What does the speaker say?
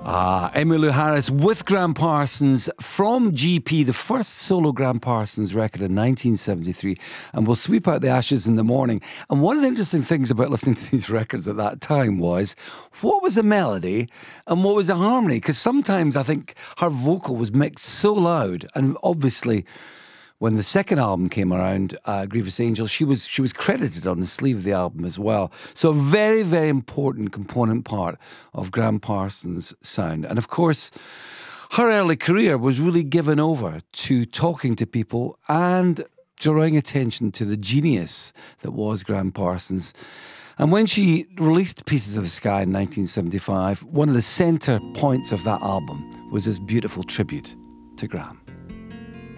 Emmylou Harris with Gram Parsons from GP, the first solo Gram Parsons record in 1973, and we'll sweep out the ashes in the morning. And one of the interesting things about listening to these records at that time was, what was the melody and what was the harmony? Because sometimes I think her vocal was mixed so loud, and obviously when the second album came around, Grievous Angel, she was credited on the sleeve of the album as well. So a very, very important component part of Gram Parsons' sound. And of course, her early career was really given over to talking to people and drawing attention to the genius that was Gram Parsons. And when she released Pieces of the Sky in 1975, one of the centre points of that album was this beautiful tribute to Gram.